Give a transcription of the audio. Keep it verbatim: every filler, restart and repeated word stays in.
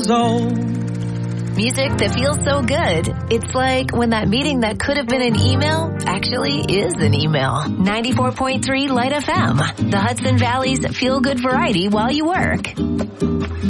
years old. Music that feels so good. It's like when that meeting that could have been an email actually is an email. ninety-four point three Light F M, the Hudson Valley's feel-good variety while you work.